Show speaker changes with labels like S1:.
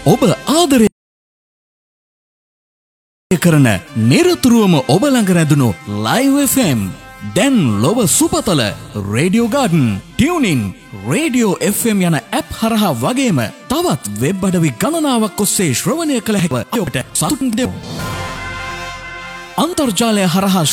S1: ඔබ ආදරය කරන නිරතුරුවම ඔබ ළඟ රැඳුණු Live FM දැන් ලොව සුපතල Radio Garden, TuneIn, Radio FM යන ඇප් හරහා වගේම තවත් වෙබ් අඩවි ගණනාවක් ඔස්සේ ශ්‍රවණය කළ හැකි ඔබට සතුටින් අන්තර්ජාලය හරහා